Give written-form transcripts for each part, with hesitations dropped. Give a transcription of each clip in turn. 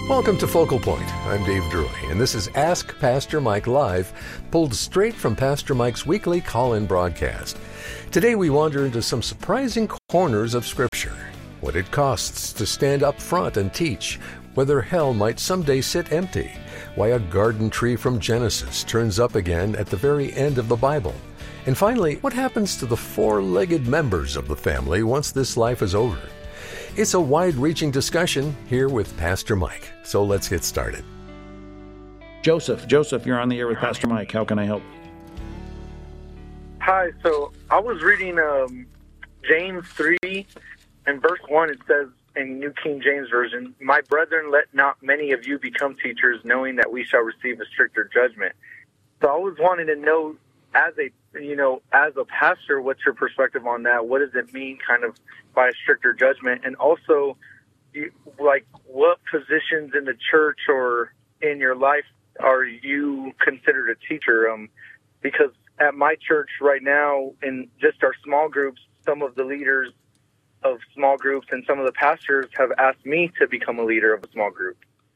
Welcome to Focal Point. I'm Dave Drury, and this is Ask Pastor Mike Live, pulled straight from Pastor Mike's weekly call-in broadcast. Today we wander into some surprising corners of Scripture. What it costs to stand up front and teach, whether hell might someday sit empty, why a garden tree from Genesis turns up again at the very end of the Bible, and finally, what happens to the four-legged members of the family once this life is over. It's a wide-reaching discussion here with Pastor Mike, so let's get started. Joseph, you're on the air with Pastor Mike. How can I help? Hi, so I was reading James 3, and verse 1, it says in New King James Version, "My brethren, let not many of you become teachers, knowing that we shall receive a stricter judgment." So I was wanting to know, as a pastor, what's your perspective on that? What does it mean kind of by a stricter judgment? And also, what positions in the church or in your life are you considered a teacher? Because at my church right now, in just our small groups, some of the leaders of small groups and some of the pastors have asked me to become a leader of a small group.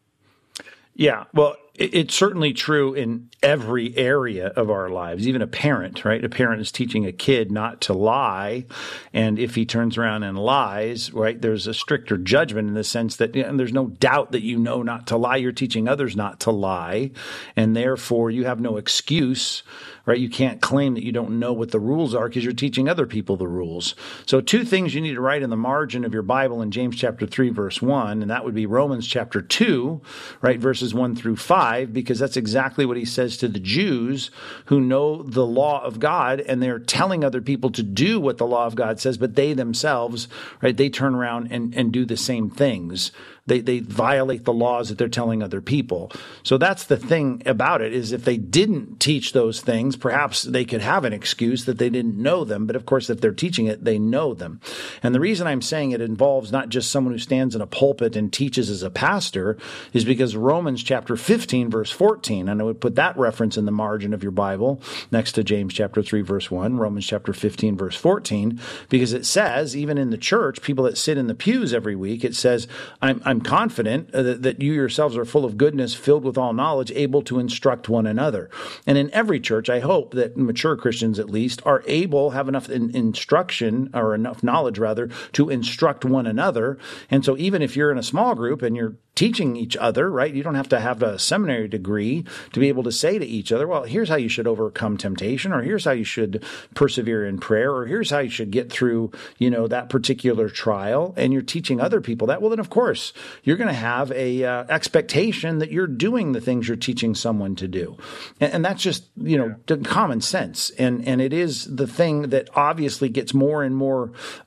Yeah, well, it's certainly true in every area of our lives, even a parent, right? A parent is teaching a kid not to lie, and if he turns around and lies, right, there's a stricter judgment in the sense that there's no doubt that you know not to lie. You're teaching others not to lie, and therefore you have no excuse, right? You can't claim that you don't know what the rules are because you're teaching other people the rules. So two things you need to write in the margin of your Bible in James chapter 3, verse 1, and that would be Romans chapter 2, right, verses 1 through 5, because that's exactly what he says to the Jews who know the law of God, and they're telling other people to do what the law of God says, but they themselves, right, they turn around and do the same things. They violate the laws that they're telling other people. So that's the thing about it, is if they didn't teach those things, perhaps they could have an excuse that they didn't know them. But of course, if they're teaching it, they know them. And the reason I'm saying it involves not just someone who stands in a pulpit and teaches as a pastor is because Romans chapter 15, verse 14, and I would put that reference in the margin of your Bible next to James chapter 3, verse 1, Romans chapter 15, verse 14, because it says, even in the church, people that sit in the pews every week, it says, I'm confident that you yourselves are full of goodness, filled with all knowledge, able to instruct one another. And in every church, I hope that mature Christians at least are able, have enough instruction, or enough knowledge rather, to instruct one another. And so even if you're in a small group and you're teaching each other, right? You don't have to have a seminary degree to be able to say to each other, well, here's how you should overcome temptation, or here's how you should persevere in prayer, or here's how you should get through, that particular trial. And you're teaching other people that. Well, then of course, you're going to have a expectation that you're doing the things you're teaching someone to do. And that's just, common sense. And it is the thing that obviously gets more and more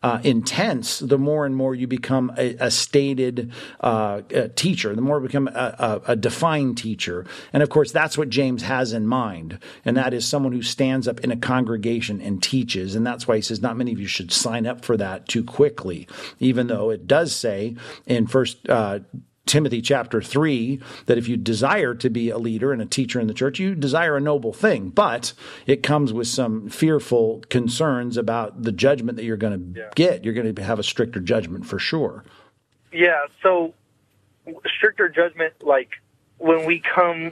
intense the more and more you become a stated teacher, the more become a defined teacher. And of course, that's what James has in mind. And that is someone who stands up in a congregation and teaches. And that's why he says not many of you should sign up for that too quickly, even though it does say in First Timothy chapter 3, that if you desire to be a leader and a teacher in the church, you desire a noble thing, but it comes with some fearful concerns about the judgment that you're going to get. You're going to have a stricter judgment for sure. Yeah, so stricter judgment, like when we come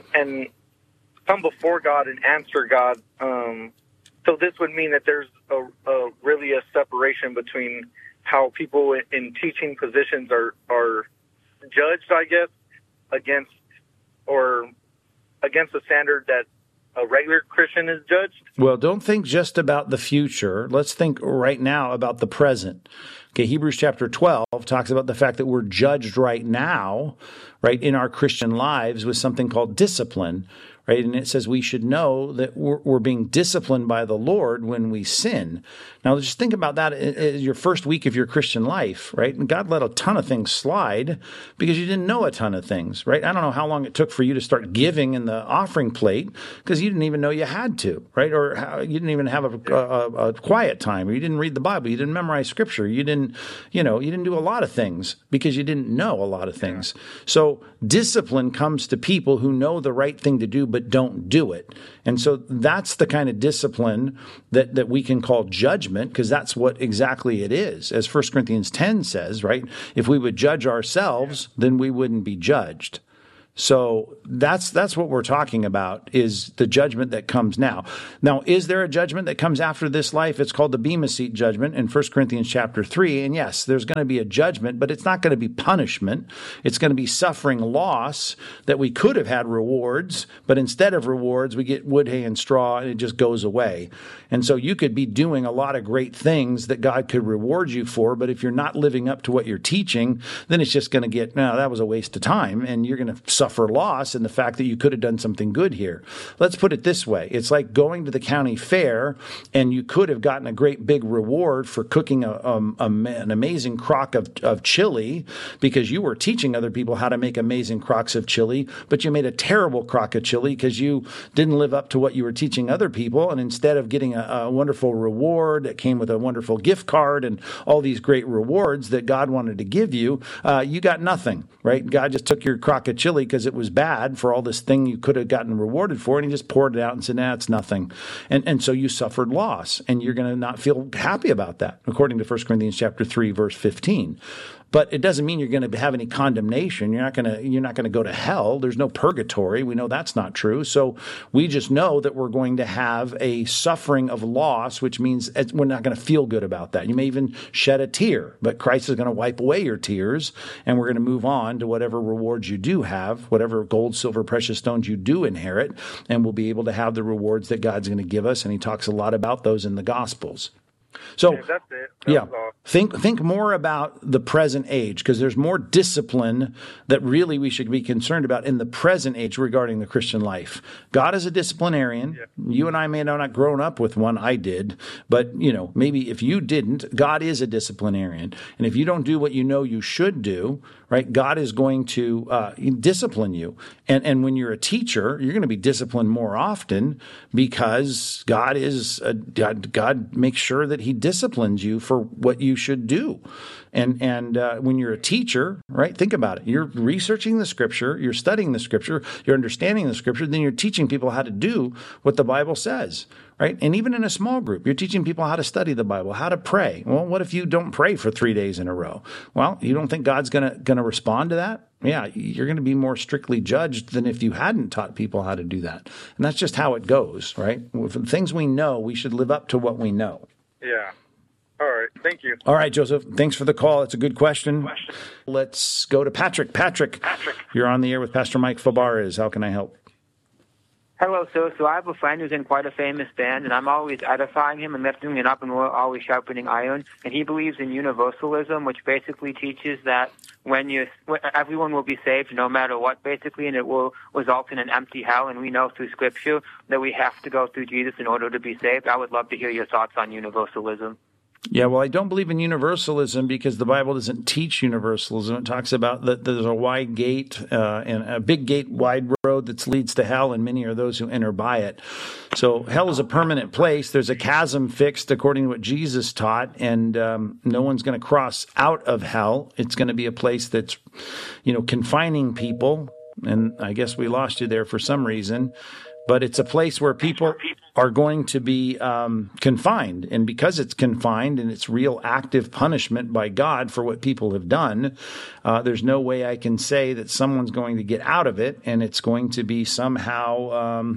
before God and answer God, so this would mean that there's really a separation between how people in teaching positions are judged, I guess, against the standard that a regular Christian is judged? Well, don't think just about the future. Let's think right now about the present. Okay, Hebrews chapter 12 talks about the fact that we're judged right now, right, in our Christian lives with something called discipline, right? And it says we should know that we're being disciplined by the Lord when we sin. Now, just think about that as your first week of your Christian life, right? And God let a ton of things slide because you didn't know a ton of things, right? I don't know how long it took for you to start giving in the offering plate because you didn't even know you had to, right? Or you didn't even have a quiet time, or you didn't read the Bible, you didn't memorize Scripture, you didn't do a lot of things because you didn't know a lot of things. So discipline comes to people who know the right thing to do but don't do it. And so that's the kind of discipline that we can call judgment, because that's what exactly it is. As 1 Corinthians 10 says, right? If we would judge ourselves, then we wouldn't be judged. So that's what we're talking about, is the judgment that comes now. Now, is there a judgment that comes after this life? It's called the Bema Seat judgment in 1 Corinthians chapter 3. And yes, there's going to be a judgment, but it's not going to be punishment. It's going to be suffering loss that we could have had rewards, but instead of rewards, we get wood, hay, and straw, and it just goes away. And so you could be doing a lot of great things that God could reward you for, but if you're not living up to what you're teaching, then it's just going to get, no, that was a waste of time, and you're going to suffer loss in the fact that you could have done something good here. Let's put it this way. It's like going to the county fair, and you could have gotten a great big reward for cooking an amazing crock of chili because you were teaching other people how to make amazing crocks of chili, but you made a terrible crock of chili because you didn't live up to what you were teaching other people, and instead of getting a wonderful reward that came with a wonderful gift card and all these great rewards that God wanted to give you, you got nothing, right? God just took your crock of chili because it was bad for all this thing you could have gotten rewarded for, and he just poured it out and said, nah, it's nothing. And so you suffered loss, and you're going to not feel happy about that, according to 1 Corinthians chapter 3, verse 15. But it doesn't mean you're going to have any condemnation. You're not going to go to hell. There's no purgatory. We know that's not true. So we just know that we're going to have a suffering of loss, which means we're not going to feel good about that. You may even shed a tear, but Christ is going to wipe away your tears, and we're going to move on to whatever rewards you do have, whatever gold, silver, precious stones you do inherit, and we'll be able to have the rewards that God's going to give us. And he talks a lot about those in the Gospels. So, yeah, that's it. Yeah, think more about the present age, because there's more discipline that really we should be concerned about in the present age regarding the Christian life. God is a disciplinarian. Yeah. You and I may have not grown up with one. I did, but maybe if you didn't, God is a disciplinarian, and if you don't do what you know you should do, right, God is going to discipline you. And when you're a teacher, you're going to be disciplined more often because God makes sure that he disciplines you for what you should do. And when you're a teacher, right, think about it. You're researching the Scripture, you're studying the Scripture, you're understanding the Scripture, then you're teaching people how to do what the Bible says, right? And even in a small group, you're teaching people how to study the Bible, how to pray. Well, what if you don't pray for 3 days in a row? Well, you don't think God's going to respond to that? Yeah, you're going to be more strictly judged than if you hadn't taught people how to do that. And that's just how it goes, right? For the things we know, we should live up to what we know. Yeah. All right. Thank you. All right, Joseph. Thanks for the call. It's a good question. Let's go to Patrick. Patrick, you're on the air with Pastor Mike Fabarez. How can I help? Hello, sir. So I have a friend who's in quite a famous band, and I'm always edifying him and lifting him up, and we're always sharpening iron. And he believes in universalism, which basically teaches that everyone will be saved no matter what, basically, and it will result in an empty hell. And we know through Scripture that we have to go through Jesus in order to be saved. I would love to hear your thoughts on universalism. Yeah, well, I don't believe in universalism because the Bible doesn't teach universalism. It talks about that there's a wide gate and a big gate, wide road that leads to hell, and many are those who enter by it. So hell is a permanent place. There's a chasm fixed according to what Jesus taught, and no one's going to cross out of hell. It's going to be a place that's, confining people, and I guess we lost you there for some reason. But it's a place where people are going to be confined. And because it's confined and it's real active punishment by God for what people have done, there's no way I can say that someone's going to get out of it and it's going to be somehow,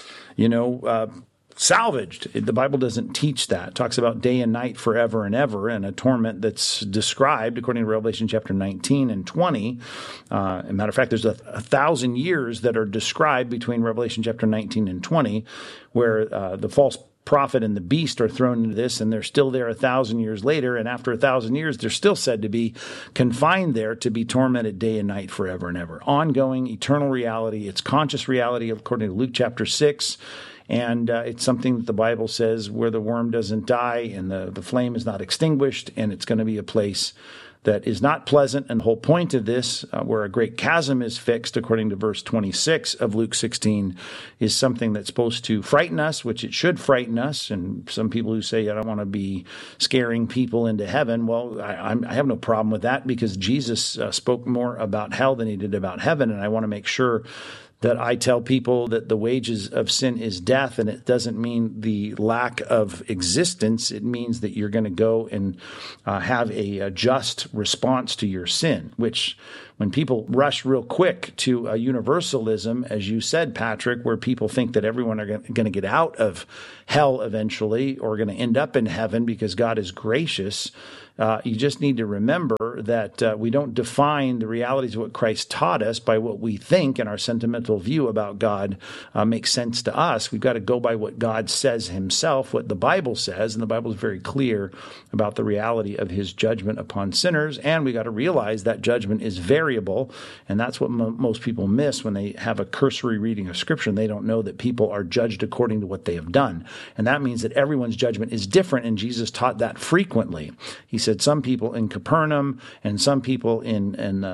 salvaged. The Bible doesn't teach that. It talks about day and night forever and ever, and a torment that's described according to Revelation chapter 19 and 20. As a matter of fact, there's 1,000 years that are described between Revelation chapter 19 and 20, where the false prophet and the beast are thrown into this, and they're still there 1,000 years later, and after 1,000 years, they're still said to be confined there to be tormented day and night forever and ever. Ongoing, eternal reality. It's conscious reality according to Luke chapter 6. And it's something that the Bible says where the worm doesn't die and the flame is not extinguished, and it's going to be a place that is not pleasant. And the whole point of this, where a great chasm is fixed, according to verse 26 of Luke 16, is something that's supposed to frighten us, which it should frighten us. And some people who say, I don't want to be scaring people into heaven. Well, I have no problem with that because Jesus spoke more about hell than he did about heaven. And I want to make sure that I tell people that the wages of sin is death, and it doesn't mean the lack of existence. It means that you're going to go and have a just response to your sin, which when people rush real quick to a universalism, as you said, Patrick, where people think that everyone are going to get out of hell eventually or going to end up in heaven because God is gracious, you just need to remember that we don't define the realities of what Christ taught us by what we think and our sentimental view about God makes sense to us. We've got to go by what God says himself, what the Bible says, and the Bible is very clear about the reality of his judgment upon sinners, and we got to realize that judgment is variable, and that's what most people miss when they have a cursory reading of Scripture, and they don't know that people are judged according to what they have done. And that means that everyone's judgment is different, and Jesus taught that frequently. He said some people in Capernaum and some people in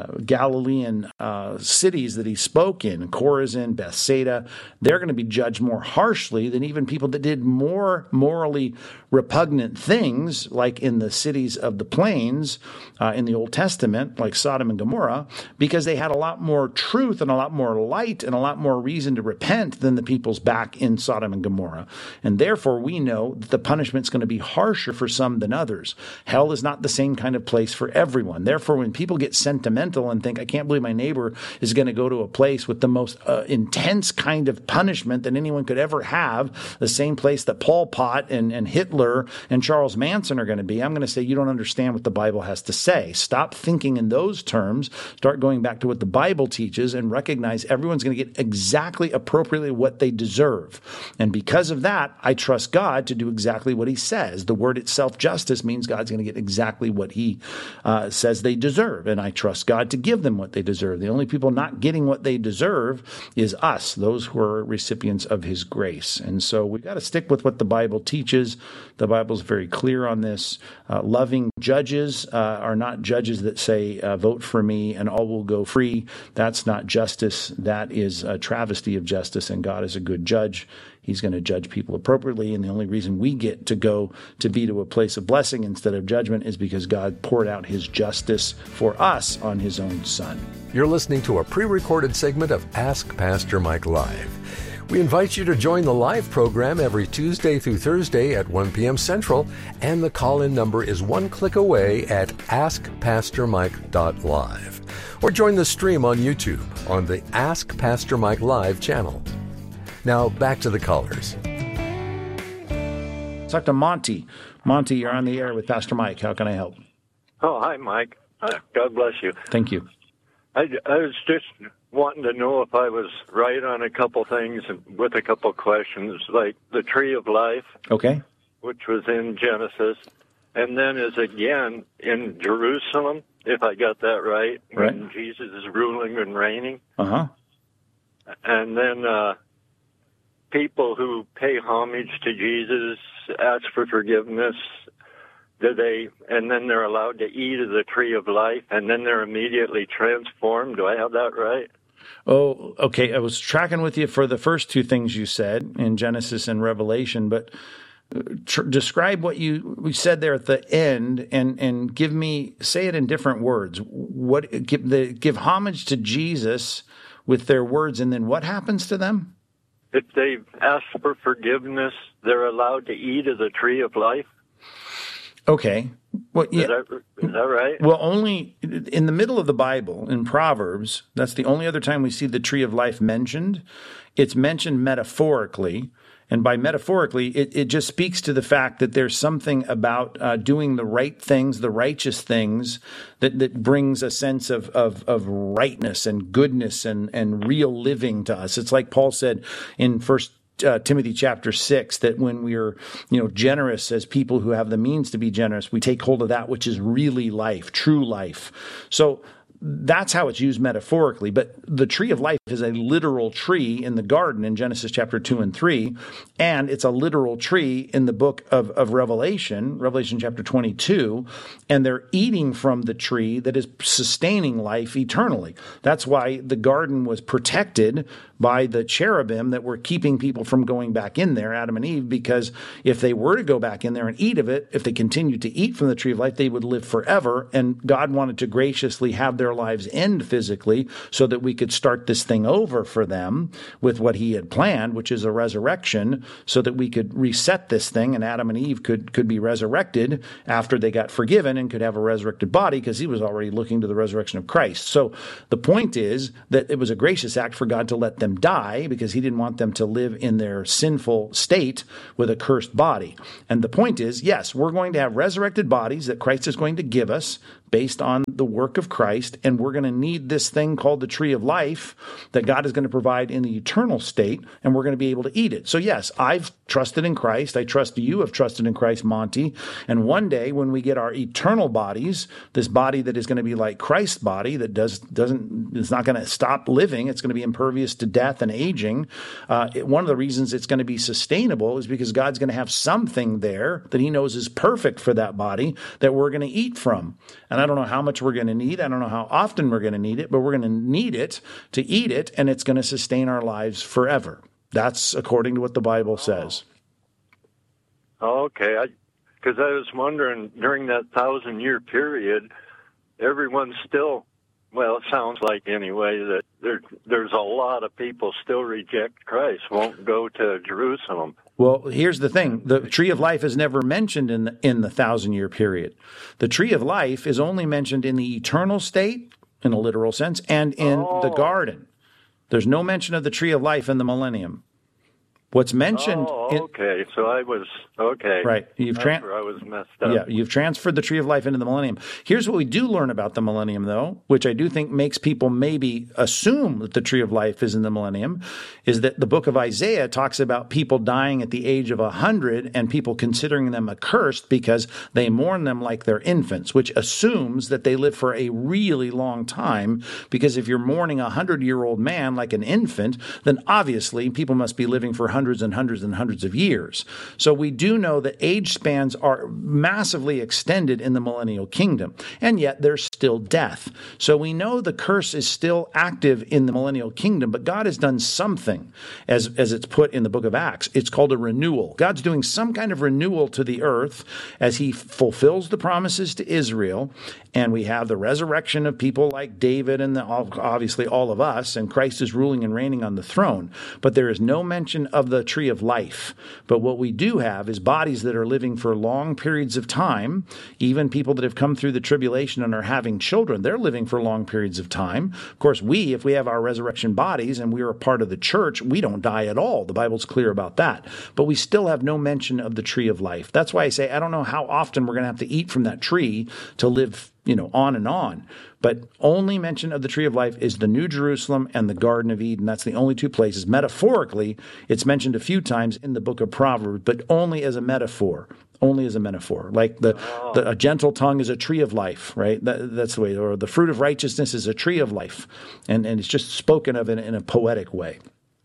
Galilean cities that he spoke in, Chorazin, Bethsaida, they're going to be judged more harshly than even people that did more morally repugnant things, like in the cities of the plains in the Old Testament, like Sodom and Gomorrah, because they had a lot more truth and a lot more light and a lot more reason to repent than the peoples back in Sodom and Gomorrah. And therefore, we know that the punishment's going to be harsher for some than others. Hell is not the same kind of place for everyone. Therefore, when people get sentimental and think, I can't believe my neighbor is going to go to a place with the most intense kind of punishment that anyone could ever have, the same place that Pol Pot and Hitler and Charles Manson are going to be, I'm going to say, you don't understand what the Bible has to say. Stop thinking in those terms. Start going back to what the Bible teaches and recognize everyone's going to get exactly appropriately what they deserve. And because of that, I trust God to do exactly what he says. The word itself, justice, means God's going to get exactly what he says they deserve. And I trust God to give them what they deserve. The only people not getting what they deserve is us, those who are recipients of his grace. And so we've got to stick with what the Bible teaches. The Bible's very clear on this. Loving judges are not judges that say, vote for me and all will go free. That's not justice. That is a travesty of justice, and God is a good judge. He's going to judge people appropriately, and the only reason we get to go to be to a place of blessing instead of judgment is because God poured out his justice for us on his own Son. You're listening to a pre-recorded segment of Ask Pastor Mike Live. We invite you to join the live program every Tuesday through Thursday at 1 p.m. Central, and the call-in number is one click away at askpastormike.live. Or join the stream on YouTube on the Ask Pastor Mike Live channel. Now, back to the callers. Let's talk to Monty. Monty, you're on the air with Pastor Mike. How can I help? Oh, hi, Mike. God bless you. Thank you. I was just wanting to know if I was right on a couple things with a couple questions, like the tree of life, okay, which was in Genesis, and then is again in Jerusalem, if I got that right, when Jesus is ruling and reigning. Uh-huh. And then people who pay homage to Jesus ask for forgiveness. And then they're allowed to eat of the tree of life, and then they're immediately transformed. Do I have that right? Oh, okay. I was tracking with you for the first two things you said in Genesis and Revelation, but describe what we said there at the end, and say it in different words. Give homage to Jesus with their words, and then what happens to them? If they ask for forgiveness, they're allowed to eat of the tree of life. Okay. Well, yeah. Is that right? Well, only in the middle of the Bible, in Proverbs, that's the only other time we see the tree of life mentioned. It's mentioned metaphorically. And by metaphorically, it just speaks to the fact that there's something about doing the right things, the righteous things, that brings a sense of rightness and goodness and real living to us. It's like Paul said in 1 Timothy chapter 6, that when we're, generous as people who have the means to be generous, we take hold of that which is really life, true life. So that's how it's used metaphorically. But the tree of life is a literal tree in the garden in Genesis chapter 2 and 3. And it's a literal tree in the book of Revelation chapter 22. And they're eating from the tree that is sustaining life eternally. That's why the garden was protected by the cherubim that were keeping people from going back in there, Adam and Eve, because if they were to go back in there and eat of it, if they continued to eat from the tree of life, they would live forever. And God wanted to graciously have their lives end physically so that we could start this thing over for them with what he had planned, which is a resurrection, so that we could reset this thing and Adam and Eve could be resurrected after they got forgiven and could have a resurrected body, because he was already looking to the resurrection of Christ. So the point is that it was a gracious act for God to let them die, because he didn't want them to live in their sinful state with a cursed body. And the point is, yes, we're going to have resurrected bodies that Christ is going to give us based on the work of Christ, and we're going to need this thing called the tree of life that God is going to provide in the eternal state, and we're going to be able to eat it. So yes, I've trusted in Christ. I trust you have trusted in Christ, Monty. And one day when we get our eternal bodies, this body that is going to be like Christ's body, that is not going to stop living, it's going to be impervious to death and aging. One of the reasons it's going to be sustainable is because God's going to have something there that he knows is perfect for that body that we're going to eat from. And I don't know how much we're going to need. I don't know how often we're going to need it, but we're going to need it to eat it, and it's going to sustain our lives forever. That's according to what the Bible says. Okay, because I was wondering, during that 1,000-year period, everyone's still, well, it sounds like anyway, that there's a lot of people still reject Christ, won't go to Jerusalem. Well, here's the thing. The tree of life is never mentioned in the 1,000-year period. The tree of life is only mentioned in the eternal state, in a literal sense, and in the garden. There's no mention of the tree of life in the millennium. What's mentioned... okay. So I was... Okay. Right. That's where I was messed up. Yeah, you've transferred the tree of life into the millennium. Here's what we do learn about the millennium, though, which I do think makes people maybe assume that the tree of life is in the millennium, is that the book of Isaiah talks about people dying at the age of 100 and people considering them accursed because they mourn them like they're infants, which assumes that they live for a really long time, because if you're mourning a 100-year-old man like an infant, then obviously people must be living for hundreds and hundreds and hundreds of years. So we do know that age spans are massively extended in the millennial kingdom, and yet there's still death. So we know the curse is still active in the millennial kingdom, but God has done something, as it's put in the book of Acts. It's called a renewal. God's doing some kind of renewal to the earth as he fulfills the promises to Israel, and we have the resurrection of people like David and obviously all of us, and Christ is ruling and reigning on the throne. But there is no mention of the tree of life. But what we do have is bodies that are living for long periods of time. Even people that have come through the tribulation and are having children, they're living for long periods of time. Of course, if we have our resurrection bodies and we are a part of the church, we don't die at all. The Bible's clear about that. But we still have no mention of the tree of life. That's why I say I don't know how often we're going to have to eat from that tree to live, on and on. But only mention of the tree of life is the New Jerusalem and the Garden of Eden. That's the only two places. Metaphorically, it's mentioned a few times in the book of Proverbs, but only as a metaphor. Only as a metaphor. Like a gentle tongue is a tree of life, right? That's the way. Or the fruit of righteousness is a tree of life. And it's just spoken of in a poetic way.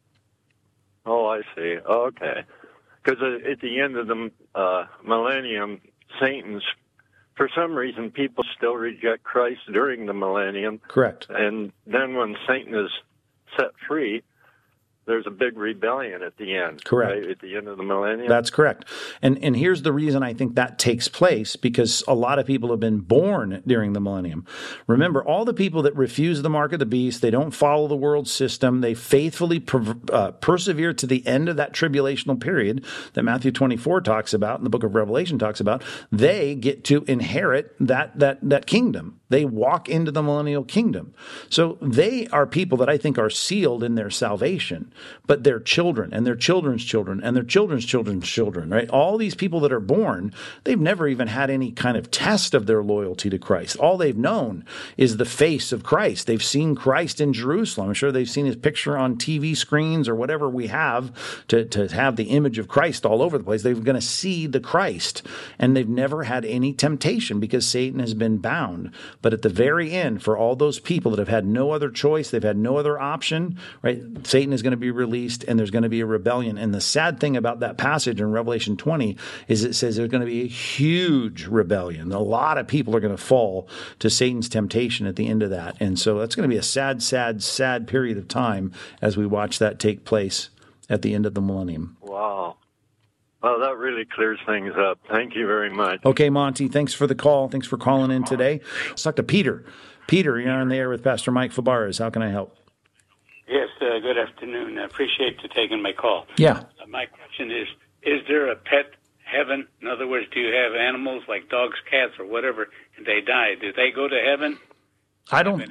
Oh, I see. Okay. Because at the end of the millennium, Satan's, for some reason, people still reject Christ during the millennium. Correct. And then when Satan is set free, there's a big rebellion at the end. Correct. Right? At the end of the millennium. That's correct. And here's the reason I think that takes place, because a lot of people have been born during the millennium. Remember, all the people that refuse the mark of the beast, they don't follow the world system, they faithfully persevere to the end of that tribulational period that Matthew 24 talks about and the book of Revelation talks about, they get to inherit that kingdom. They walk into the millennial kingdom. So they are people that I think are sealed in their salvation, but their children and their children's children and their children's children's children, right? All these people that are born, they've never even had any kind of test of their loyalty to Christ. All they've known is the face of Christ. They've seen Christ in Jerusalem. I'm sure they've seen his picture on TV screens or whatever we have to have the image of Christ all over the place. They're going to see the Christ, and they've never had any temptation because Satan has been bound. But at the very end, for all those people that have had no other choice, they've had no other option, right? Satan is going to be released and there's going to be a rebellion. And the sad thing about that passage in Revelation 20 is it says there's going to be a huge rebellion. A lot of people are going to fall to Satan's temptation at the end of that. And so that's going to be a sad, sad, sad period of time as we watch that take place at the end of the millennium. Wow. Well, that really clears things up. Thank you very much. Okay, Monty, thanks for the call. Thanks for calling in today. Let's talk to Peter. Peter, you're on the air with Pastor Mike Fabarez. How can I help? Yes, good afternoon. I appreciate you taking my call. Yeah. My question is there a pet heaven? In other words, do you have animals like dogs, cats, or whatever, and they die? Do they go to heaven? I don't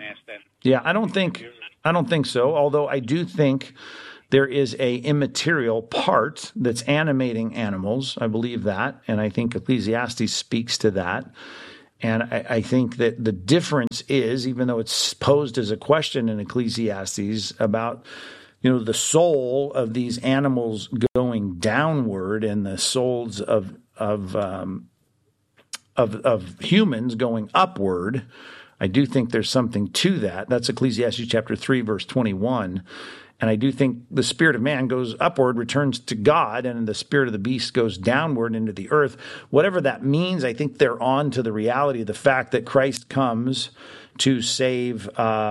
think so, although I do think there is a immaterial part that's animating animals. I believe that, and I think Ecclesiastes speaks to that. And I think that the difference is, even though it's posed as a question in Ecclesiastes about, the soul of these animals going downward and the souls of humans going upward, I do think there's something to that. That's Ecclesiastes chapter 3, verse 21. And I do think the spirit of man goes upward, returns to God, and the spirit of the beast goes downward into the earth. Whatever that means, I think they're on to the reality of the fact that Christ comes to save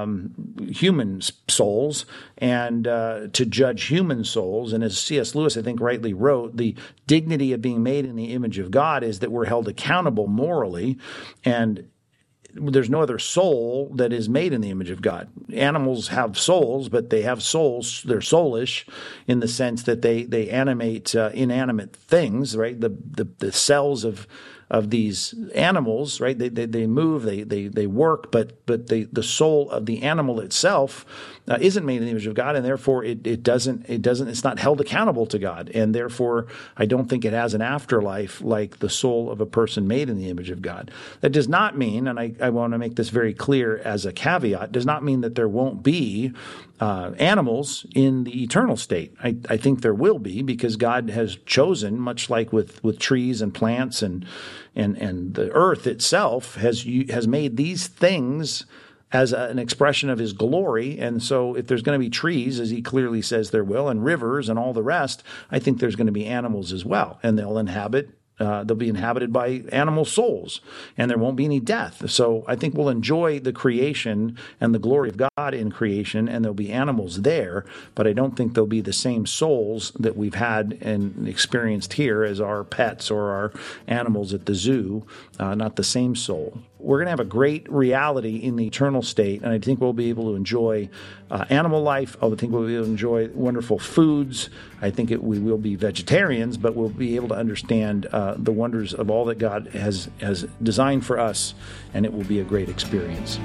human souls and to judge human souls. And as C.S. Lewis, I think, rightly wrote, the dignity of being made in the image of God is that we're held accountable morally, and there's no other soul that is made in the image of God. Animals have souls, but they have souls. They're soulish in the sense that they animate inanimate things, right? The cells of these animals, right? They move, they work, but the soul of the animal itself isn't made in the image of God, and therefore it's not held accountable to God, and therefore I don't think it has an afterlife like the soul of a person made in the image of God. That does not mean, and I want to make this very clear as a caveat, does not mean that there won't be animals in the eternal state. I think there will be, because God has chosen, much like with trees and plants and the earth itself has made these things as an expression of his glory. And so if there's going to be trees, as he clearly says there will, and rivers and all the rest, I think there's going to be animals as well, and they'll be inhabited by animal souls, and there won't be any death. So I think we'll enjoy the creation and the glory of God in creation, and there'll be animals there, but I don't think there'll be the same souls that we've had and experienced here as our pets or our animals at the zoo, not the same soul. We're going to have a great reality in the eternal state, and I think we'll be able to enjoy animal life. I think we'll be able to enjoy wonderful foods. I think we will be vegetarians, but we'll be able to understand the wonders of all that God has designed for us, and it will be a great experience.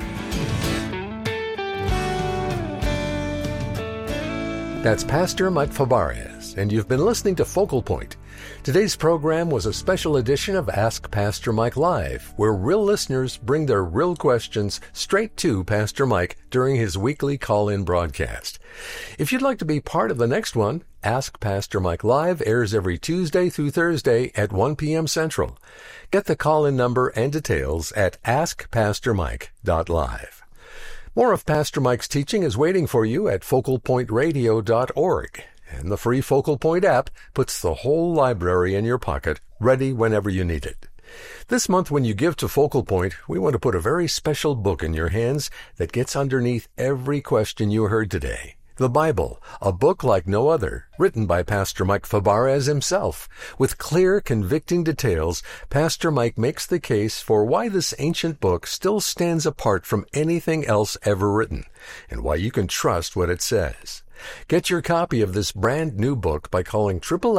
That's Pastor Mike Fabarez, and you've been listening to Focal Point. Today's program was a special edition of Ask Pastor Mike Live, where real listeners bring their real questions straight to Pastor Mike during his weekly call-in broadcast. If you'd like to be part of the next one, Ask Pastor Mike Live airs every Tuesday through Thursday at 1 p.m. Central. Get the call-in number and details at askpastormike.live. More of Pastor Mike's teaching is waiting for you at focalpointradio.org. And the free Focal Point app puts the whole library in your pocket, ready whenever you need it. This month, when you give to Focal Point, we want to put a very special book in your hands that gets underneath every question you heard today. The Bible, a book like no other, written by Pastor Mike Fabarez himself. With clear, convicting details, Pastor Mike makes the case for why this ancient book still stands apart from anything else ever written, and why you can trust what it says. Get your copy of this brand new book by calling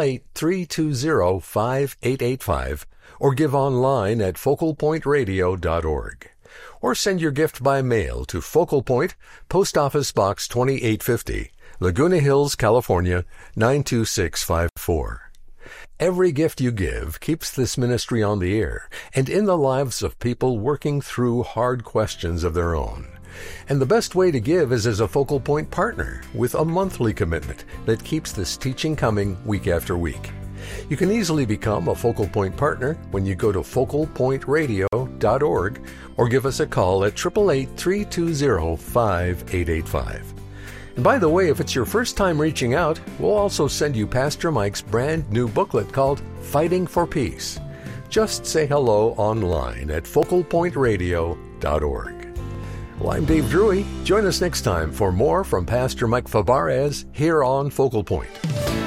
888-320-5885 or give online at focalpointradio.org. Or send your gift by mail to Focal Point, Post Office Box 2850, Laguna Hills, California, 92654. Every gift you give keeps this ministry on the air and in the lives of people working through hard questions of their own. And the best way to give is as a Focal Point partner with a monthly commitment that keeps this teaching coming week after week. You can easily become a Focal Point partner when you go to focalpointradio.org or give us a call at 888-320-5885. And by the way, if it's your first time reaching out, we'll also send you Pastor Mike's brand new booklet called Fighting for Peace. Just say hello online at focalpointradio.org. Well, I'm Dave Drury. Join us next time for more from Pastor Mike Fabarez here on Focal Point.